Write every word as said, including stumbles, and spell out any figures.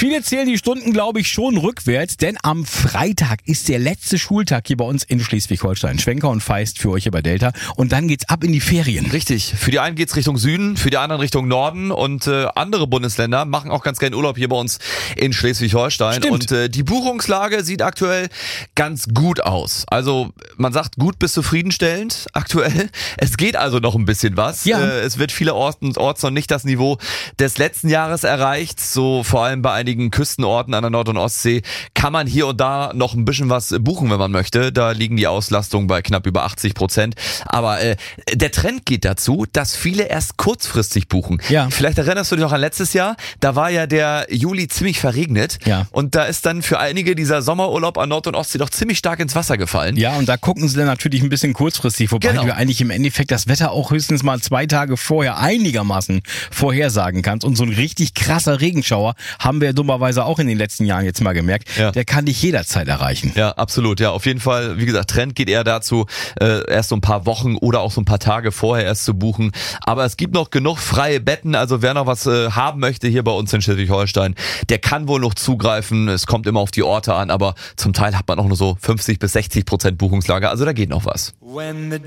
Viele zählen die Stunden, glaube ich, schon rückwärts, denn am Freitag ist der letzte Schultag hier bei uns in Schleswig-Holstein. Schwenker und Feist für euch hier bei Delta. Und dann geht's ab in die Ferien. Richtig. Für die einen geht's Richtung Süden, für die anderen Richtung Norden und äh, andere Bundesländer machen auch ganz gern Urlaub hier bei uns in Schleswig-Holstein. Stimmt. Und äh, die Buchungslage sieht aktuell ganz gut aus. Also man sagt gut bis zufriedenstellend aktuell. Es geht also noch ein bisschen was. Ja. Äh, es wird vielerorts orts noch nicht das Niveau des letzten Jahres erreicht. So vor allem bei einigen Küstenorten an der Nord- und Ostsee kann man hier und da noch ein bisschen was buchen, wenn man möchte. Da liegen die Auslastungen bei knapp über achtzig Prozent. Aber äh, der Trend geht dazu, dass viele erst kurzfristig buchen. Ja. Vielleicht erinnerst du dich noch an letztes Jahr. Da war ja der Juli ziemlich verregnet. Ja. Und da ist dann für einige dieser Sommerurlaub an Nord- und Ostsee doch ziemlich stark ins Wasser gefallen. Ja, und da gucken sie dann natürlich ein bisschen kurzfristig, wobei Genau. du eigentlich im Endeffekt das Wetter auch höchstens mal zwei Tage vorher einigermaßen vorhersagen kannst. Und so ein richtig krasser Regenschauer haben wir ja dummerweise auch in den letzten Jahren jetzt mal gemerkt. Ja. Der kann dich jederzeit erreichen. Ja, absolut. Ja, auf jeden Fall. Wie gesagt, Trend geht eher dazu, äh, erst so ein paar Wochen oder auch so ein paar Tage vorher erst zu buchen. Aber es gibt noch genug freie Betten. Also wer noch was äh, haben möchte hier bei uns in Schleswig-Holstein, der kann wohl noch zugreifen. Es kommt immer auf die Orte an, aber zum Teil hat man auch nur so fünfzig bis sechzig Prozent Buchungslage. Also da geht noch was.